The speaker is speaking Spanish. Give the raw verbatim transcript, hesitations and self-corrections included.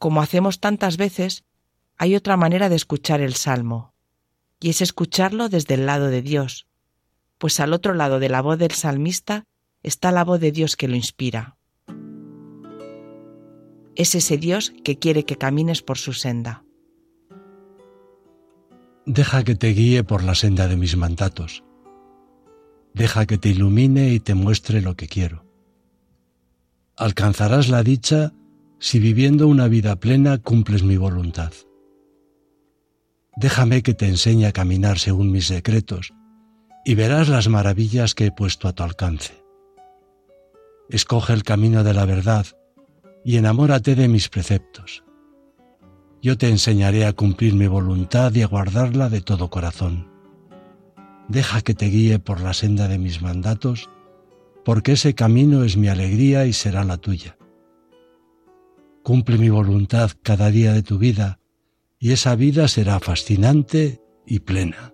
como hacemos tantas veces, hay otra manera de escuchar el Salmo, y es escucharlo desde el lado de Dios, pues al otro lado de la voz del salmista está la voz de Dios que lo inspira. Es ese Dios que quiere que camines por su senda. Deja que te guíe por la senda de mis mandatos. Deja que te ilumine y te muestre lo que quiero. Alcanzarás la dicha si viviendo una vida plena cumples mi voluntad. Déjame que te enseñe a caminar según mis decretos y verás las maravillas que he puesto a tu alcance. Escoge el camino de la verdad y enamórate de mis preceptos. Yo te enseñaré a cumplir mi voluntad y a guardarla de todo corazón. Deja que te guíe por la senda de mis mandatos, porque ese camino es mi alegría y será la tuya. Cumple mi voluntad cada día de tu vida, y esa vida será fascinante y plena.